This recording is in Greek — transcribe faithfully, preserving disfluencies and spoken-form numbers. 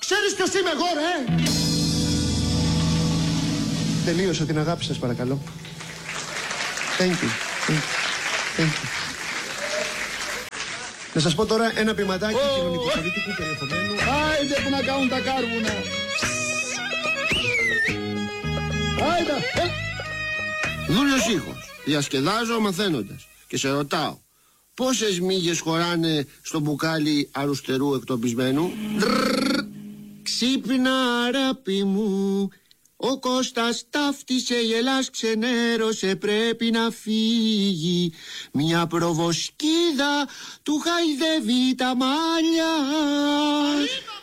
Ξέρεις ποιος είμαι εγώ, ρε? Τελείωσα την αγάπη σας, παρακαλώ. Thank you. Thank you. Thank you. Να σας πω τώρα ένα ποιηματάκι oh. κοινωνικοπολιτικού περιεχομένου. Άιντε που να κάνουν τα κάρβουνα. Άιντε. Ε. Δούλος ήχος. Διασκεδάζω μαθαίνοντας. Και σε ρωτάω. Πόσες μύγες χωράνε στο μπουκάλι αρουστερού εκτοπισμένου? Ξύπνα αγάπη μου. Ο Κώστας ταύτισε, γελάς, ξενέρωσε, πρέπει να φύγει. Μια προβοσκίδα του χαϊδεύει τα μάλια.